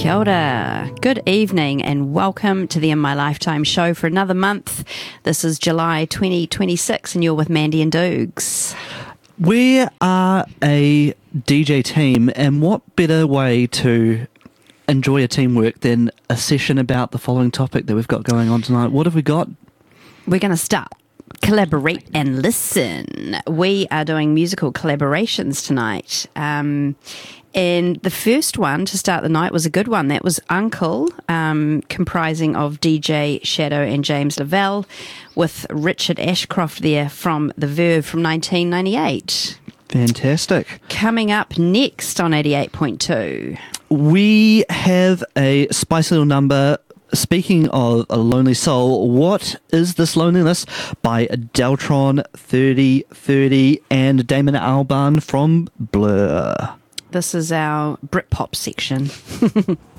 Kia ora. Good evening and welcome to the In My Lifetime show for another month. This is July 2026 and you're with Mandy and Doogs. We are a DJ team, and what better way to enjoy a teamwork than a session about the following topic that we've got going on tonight. What have we got? We're going to start. Collaborate and listen. We are doing musical collaborations tonight. And the first one to start the night was a good one. That was Uncle, comprising of DJ Shadow and James Lavelle, with Richard Ashcroft there from The Verve from 1998. Fantastic. Coming up next on 88.2. We have a spicy little number. Speaking of a lonely soul, What Is This Loneliness by Deltron 3030 and Damon Albarn from Blur. This is our Britpop section.